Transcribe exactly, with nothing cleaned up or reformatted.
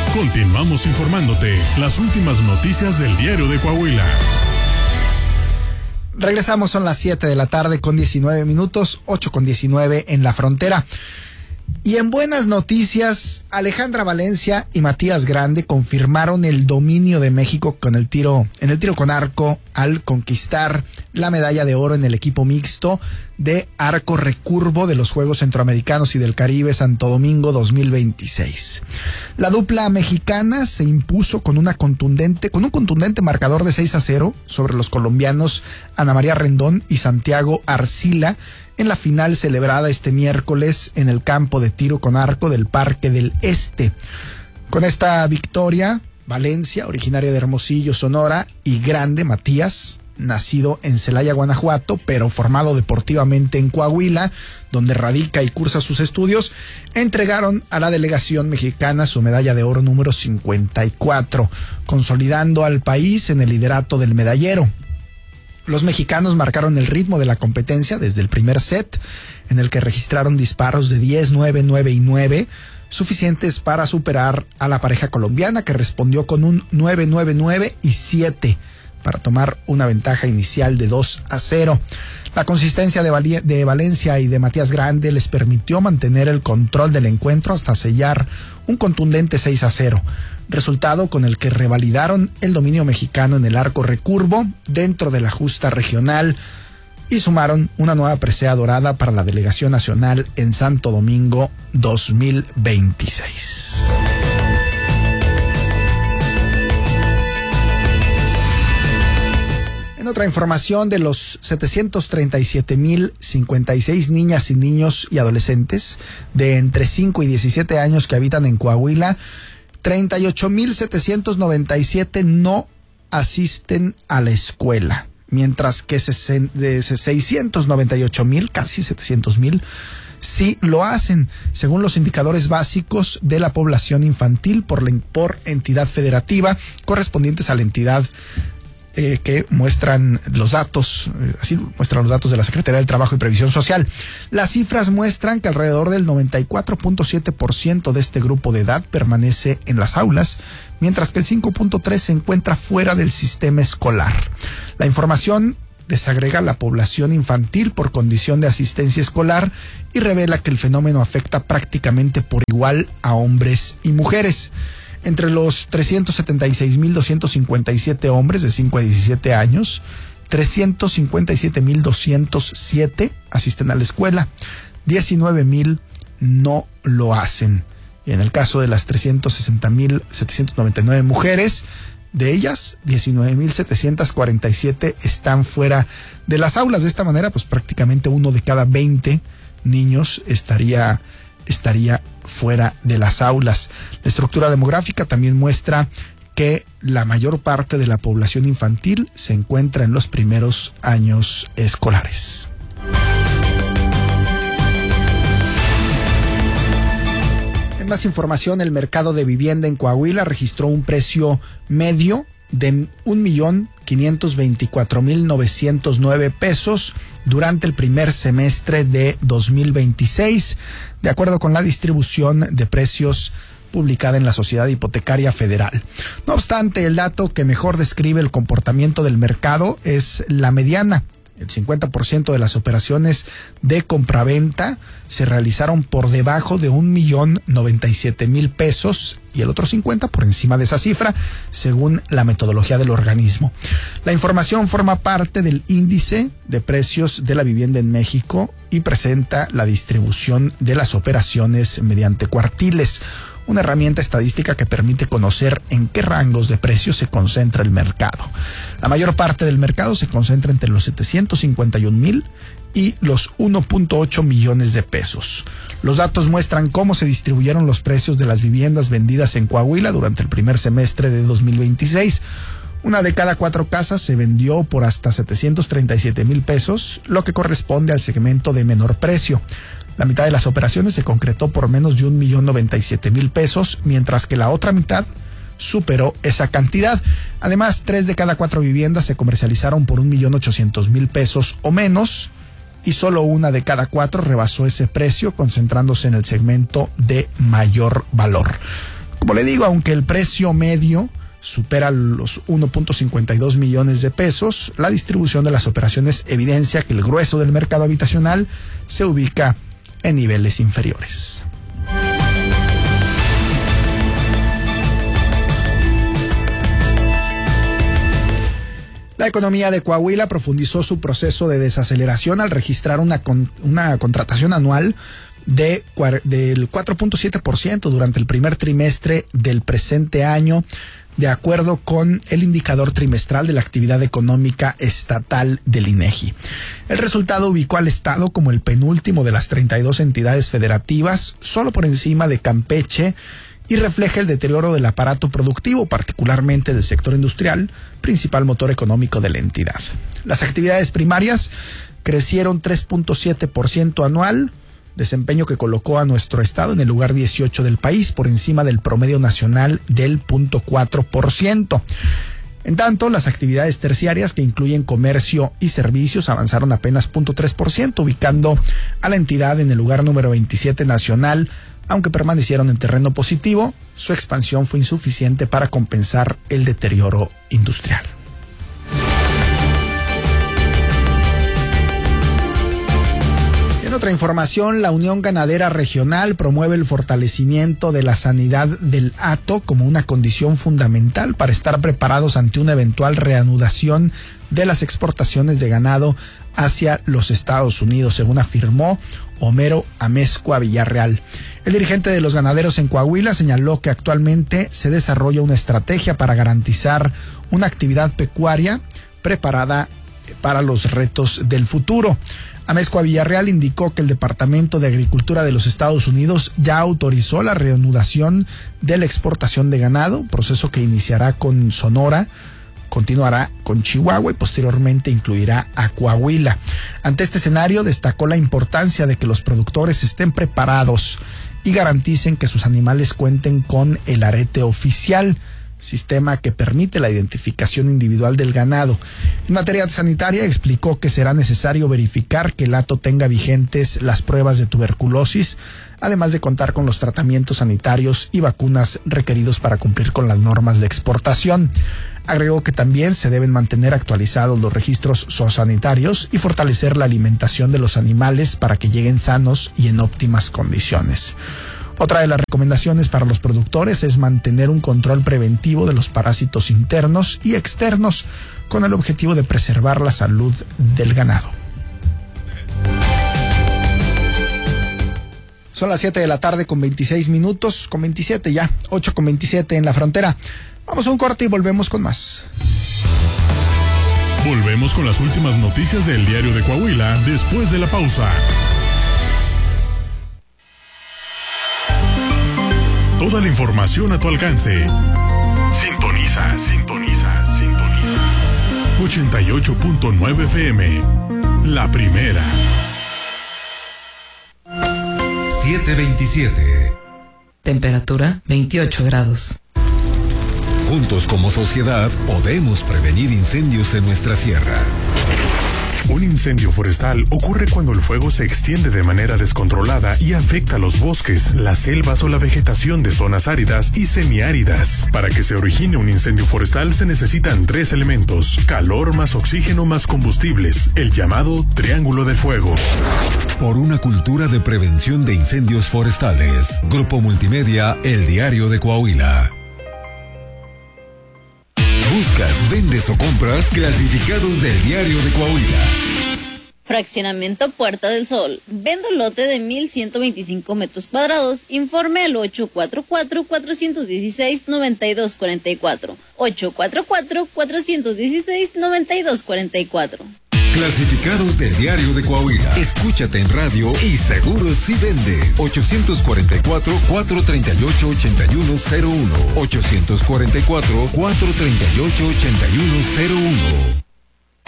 Continuamos informándote las últimas noticias del diario de Coahuila. Regresamos, son las siete de la tarde con diecinueve minutos, ocho con diecinueve en la frontera. Y en buenas noticias, Alejandra Valencia y Matías Grande confirmaron el dominio de México con el tiro, en el tiro con arco al conquistar la medalla de oro en el equipo mixto de arco recurvo de los Juegos Centroamericanos y del Caribe Santo Domingo dos mil veintiséis. La dupla mexicana se impuso con una contundente, con un contundente marcador de seis a cero sobre los colombianos Ana María Rendón y Santiago Arcila en la final celebrada este miércoles en el campo de tiro con arco del Parque del Este. Con esta victoria, Valencia, originaria de Hermosillo, Sonora, y Grande, Matías, nacido en Celaya, Guanajuato, pero formado deportivamente en Coahuila, donde radica y cursa sus estudios, entregaron a la delegación mexicana su medalla de oro número cincuenta y cuatro, consolidando al país en el liderato del medallero. Los mexicanos marcaron el ritmo de la competencia desde el primer set, en el que registraron disparos de diez, nueve, nueve y nueve, suficientes para superar a la pareja colombiana, que respondió con un nueve, nueve, nueve y siete, para tomar una ventaja inicial de dos a cero. La consistencia de, Val- de Valencia y de Matías Grande les permitió mantener el control del encuentro hasta sellar un contundente seis a cero, resultado con el que revalidaron el dominio mexicano en el arco recurvo dentro de la justa regional y sumaron una nueva presea dorada para la delegación nacional en Santo Domingo dos mil veintiséis. En otra información, de los setecientos treinta y siete mil cincuenta y seis niñas y niños y adolescentes de entre cinco y diecisiete años que habitan en Coahuila, treinta y ocho mil setecientos noventa y siete no asisten a la escuela, mientras que de seiscientos noventa y ocho mil, casi setecientos mil, sí lo hacen, según los indicadores básicos de la población infantil por, la, por entidad federativa, correspondientes a la entidad Eh, que muestran los datos, eh, así muestran los datos de la Secretaría del Trabajo y Previsión Social. Las cifras muestran que alrededor del noventa y cuatro punto siete por ciento de este grupo de edad permanece en las aulas, mientras que el cinco punto tres por ciento se encuentra fuera del sistema escolar. La información desagrega la población infantil por condición de asistencia escolar y revela que el fenómeno afecta prácticamente por igual a hombres y mujeres. Entre los trescientos setenta y seis mil doscientos cincuenta y siete hombres de cinco a diecisiete años, trescientos cincuenta y siete mil doscientos siete asisten a la escuela, diecinueve mil no lo hacen. Y en el caso de las trescientos sesenta mil setecientos noventa y nueve mujeres, de ellas, diecinueve mil setecientos cuarenta y siete están fuera de las aulas. De esta manera, pues prácticamente uno de cada veinte niños estaría estaría fuera de las aulas. La estructura demográfica también muestra que la mayor parte de la población infantil se encuentra en los primeros años escolares. En más información, el mercado de vivienda en Coahuila registró un precio medio de un millón quinientos veinticuatro mil novecientos nueve pesos durante el primer semestre de dos mil veintiséis, de acuerdo con la distribución de precios publicada en la Sociedad Hipotecaria Federal. No obstante, el dato que mejor describe el comportamiento del mercado es la mediana. El cincuenta por ciento de las operaciones de compraventa se realizaron por debajo de un millón noventa y siete mil pesos y el otro cincuenta por encima de esa cifra, según la metodología del organismo. La información forma parte del índice de precios de la vivienda en México y presenta la distribución de las operaciones mediante cuartiles, una herramienta estadística que permite conocer en qué rangos de precios se concentra el mercado. La mayor parte del mercado se concentra entre los setecientos cincuenta y un mil y los uno punto ocho millones de pesos. Los datos muestran cómo se distribuyeron los precios de las viviendas vendidas en Coahuila durante el primer semestre de dos mil veintiséis. Una de cada cuatro casas se vendió por hasta setecientos treinta y siete mil pesos, lo que corresponde al segmento de menor precio. La mitad de las operaciones se concretó por menos de un millón noventa y siete mil pesos, mientras que la otra mitad superó esa cantidad. Además, tres de cada cuatro viviendas se comercializaron por un millón ochocientos mil pesos o menos, y solo una de cada cuatro rebasó ese precio, concentrándose en el segmento de mayor valor. Como le digo, aunque el precio medio supera los uno punto cincuenta y dos millones de pesos, la distribución de las operaciones evidencia que el grueso del mercado habitacional se ubica en niveles inferiores. La economía de Coahuila profundizó su proceso de desaceleración al registrar una, con, una contratación anual de, del cuatro punto siete por ciento durante el primer trimestre del presente año, de acuerdo con el indicador trimestral de la actividad económica estatal del INEGI. El resultado ubicó al Estado como el penúltimo de las treinta y dos entidades federativas, solo por encima de Campeche, y refleja el deterioro del aparato productivo, particularmente del sector industrial, principal motor económico de la entidad. Las actividades primarias crecieron tres punto siete por ciento anual, desempeño que colocó a nuestro estado en el lugar dieciocho del país, por encima del promedio nacional del cero punto cuatro por ciento. En tanto, las actividades terciarias, que incluyen comercio y servicios, avanzaron apenas cero punto tres por ciento, ubicando a la entidad en el lugar número veintisiete nacional. Aunque permanecieron en terreno positivo, su expansión fue insuficiente para compensar el deterioro industrial. En otra información, la Unión Ganadera Regional promueve el fortalecimiento de la sanidad del hato como una condición fundamental para estar preparados ante una eventual reanudación de las exportaciones de ganado hacia los Estados Unidos, según afirmó Homero Amezcua Villarreal. El dirigente de los ganaderos en Coahuila señaló que actualmente se desarrolla una estrategia para garantizar una actividad pecuaria preparada para los retos del futuro. Amezcua Villarreal indicó que el Departamento de Agricultura de los Estados Unidos ya autorizó la reanudación de la exportación de ganado, proceso que iniciará con Sonora, continuará con Chihuahua y posteriormente incluirá a Coahuila. Ante este escenario, destacó la importancia de que los productores estén preparados y garanticen que sus animales cuenten con el arete oficial, sistema que permite la identificación individual del ganado. En materia sanitaria, explicó que será necesario verificar que el hato tenga vigentes las pruebas de tuberculosis, además de contar con los tratamientos sanitarios y vacunas requeridos para cumplir con las normas de exportación. Agregó que también se deben mantener actualizados los registros zoosanitarios y fortalecer la alimentación de los animales para que lleguen sanos y en óptimas condiciones. Otra de las recomendaciones para los productores es mantener un control preventivo de los parásitos internos y externos con el objetivo de preservar la salud del ganado. Son las siete de la tarde con veintiséis minutos, con veintisiete ya, ocho con veintisiete en la frontera. Vamos a un corte y volvemos con más. Volvemos con las últimas noticias del Diario de Coahuila después de la pausa. Toda la información a tu alcance. Sintoniza, sintoniza, sintoniza. ochenta y ocho punto nueve F M. La primera. siete veintisiete. Temperatura veintiocho grados. Juntos como sociedad podemos prevenir incendios en nuestra sierra. Un incendio forestal ocurre cuando el fuego se extiende de manera descontrolada y afecta los bosques, las selvas o la vegetación de zonas áridas y semiáridas. Para que se origine un incendio forestal se necesitan tres elementos: calor más oxígeno más combustibles, el llamado triángulo del fuego. Por una cultura de prevención de incendios forestales. Grupo Multimedia, El Diario de Coahuila. Buscas, vendes o compras clasificados del Diario de Coahuila. Fraccionamiento Puerta del Sol. Vendo lote de mil ciento veinticinco metros cuadrados. Informe al ocho cuatro cuatro, cuatro uno seis, nueve dos cuatro cuatro. ocho cuatro cuatro, cuatro uno seis, nueve dos cuatro cuatro. Clasificados del Diario de Coahuila. Escúchate en radio y seguro si vendes. ocho cuatro cuatro, cuatro tres ocho, ocho uno cero uno. ocho cuatro cuatro, cuatro tres ocho, ocho uno cero uno.